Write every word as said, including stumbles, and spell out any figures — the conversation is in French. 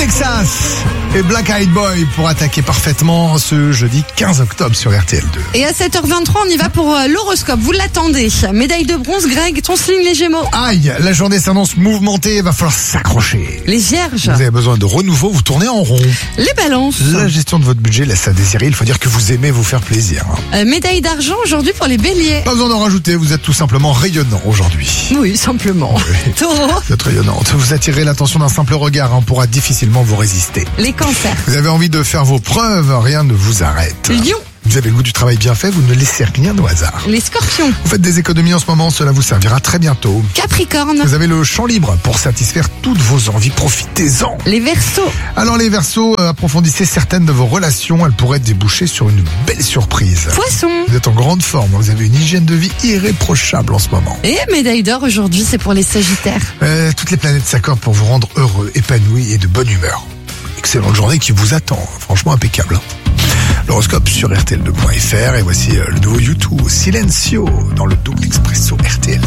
Texas et Black Eyed Boy pour attaquer parfaitement ce jeudi quinze octobre sur R T L deux. Et à sept heures vingt-trois, on y va pour euh, l'horoscope. Vous l'attendez. Médaille de bronze, Greg, ton signe les Gémeaux. Aïe, la journée s'annonce mouvementée, va falloir s'accrocher. Les Vierges. Vous avez besoin de renouveau, vous tournez en rond. Les Balances. La gestion de votre budget laisse à désirer, il faut dire que vous aimez vous faire plaisir. Euh, médaille d'argent aujourd'hui pour les Béliers. Pas besoin d'en rajouter, vous êtes tout simplement rayonnant aujourd'hui. Oui, simplement. Oui. Taureau. Vous êtes rayonnante, vous attirez l'attention d'un simple regard, on pourra difficilement vous résister. Les Cancers. Vous avez envie de faire vos preuves, rien ne vous arrête. Lion. Vous avez le goût du travail bien fait, vous ne laissez rien au hasard. Les Scorpions. Vous faites des économies en ce moment, cela vous servira très bientôt. Capricorne. Vous avez le champ libre pour satisfaire toutes vos envies, profitez-en. Les Verseaux. Alors les Verseaux, euh, approfondissez certaines de vos relations, elles pourraient déboucher sur une belle surprise. Poissons. Vous êtes en grande forme, vous avez une hygiène de vie irréprochable en ce moment. Et médaille d'or aujourd'hui, c'est pour les Sagittaires. Euh, toutes les planètes s'accordent pour vous rendre heureux, épanoui et de bonne humeur. Excellente journée qui vous attend, franchement impeccable. L'horoscope sur R T L deux point F R et voici le nouveau YouTube Silencio dans le double expresso R T L.